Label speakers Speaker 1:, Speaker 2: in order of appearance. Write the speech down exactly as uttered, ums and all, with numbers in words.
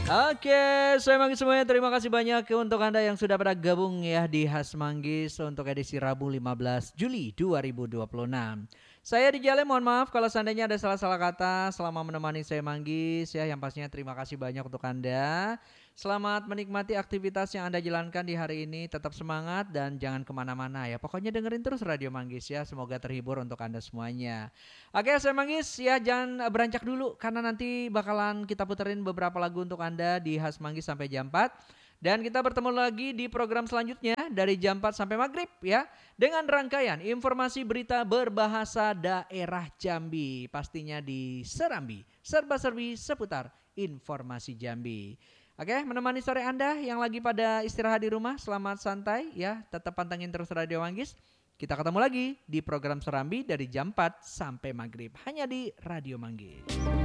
Speaker 1: Oke, saya Manggis semuanya terima kasih banyak untuk Anda yang sudah pada gabung ya di Has Manggis untuk edisi Rabu lima belas Juli dua ribu dua puluh enam. Saya di Jale, mohon maaf kalau seandainya ada salah-salah kata selama menemani saya Manggis ya, yang pastinya terima kasih banyak untuk Anda. Selamat menikmati aktivitas yang Anda jalankan di hari ini, tetap semangat dan jangan kemana-mana ya. Pokoknya dengerin terus Radio Manggis ya, semoga terhibur untuk Anda semuanya. Oke, saya Manggis ya, jangan eh, beranjak dulu karena nanti bakalan kita puterin beberapa lagu untuk Anda di Has Manggis sampai jam empat. Dan kita bertemu lagi di program selanjutnya dari jam empat sampai maghrib ya. Dengan rangkaian informasi berita berbahasa daerah Jambi. Pastinya di Serambi, serba-serbi seputar informasi Jambi. Oke, menemani sore Anda yang lagi pada istirahat di rumah, selamat santai ya. Tetap pantengin terus Radio Manggis. Kita ketemu lagi di program Serambi dari jam empat sampai maghrib. Hanya di Radio Manggis.